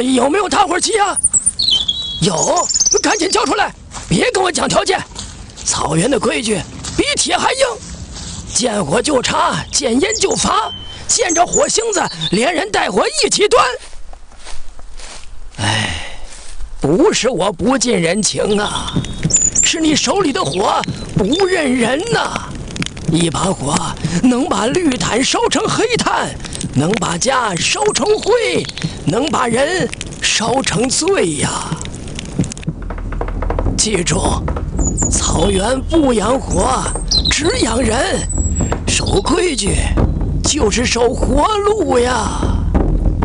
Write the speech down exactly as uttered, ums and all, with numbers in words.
里有没有打火机啊？有，赶紧交出来！别跟我讲条件。草原的规矩比铁还硬，见火就查，见烟就罚，见着火星子连人带火一起端。哎，不是我不近人情啊，是你手里的火不认人呐！一把火能把绿炭烧成黑炭，能把家烧成灰，能把人烧成罪呀！记住，草原不养火，只养人。守规矩就是守活路呀！